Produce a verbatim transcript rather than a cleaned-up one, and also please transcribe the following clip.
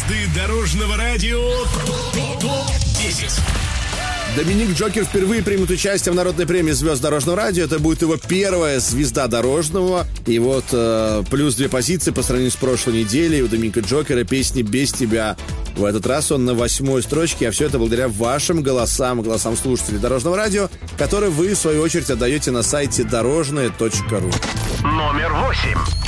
Звезды дорожного радио топ десять. Доминик Джокер впервые примет участие в народной премии «Звезд дорожного радио». Это будет его первая звезда дорожного. И вот э, плюс две позиции по сравнению с прошлой неделей у Доминика Джокера песни «Без тебя». В этот раз он на восьмой строчке, а все это благодаря вашим голосам, голосам слушателей дорожного радио, которые вы, в свою очередь, отдаете на сайте дорожное точка ру. Номер восемь.